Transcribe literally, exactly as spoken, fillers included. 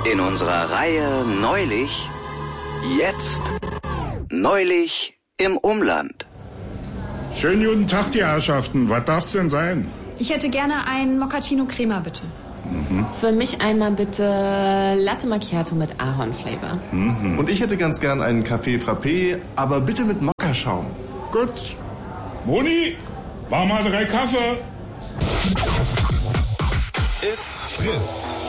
In unserer Reihe Neulich, jetzt, neulich im Umland. Schönen guten Tag, die Herrschaften. Was darf's denn sein? Ich hätte gerne einen Moccacino Crema, bitte. Mhm. Für mich einmal bitte Latte Macchiato mit Ahornflavor. Mhm. Und ich hätte ganz gern einen Café Frappé, aber bitte mit Mokaschaum. Gut. Moni, mach mal drei Kaffee. It's Fritz.